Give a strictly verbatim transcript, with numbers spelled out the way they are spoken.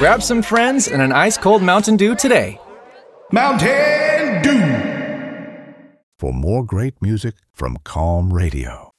Grab some friends and an ice-cold Mountain Dew today. Mountain Dew! For more great music from Calm Radio.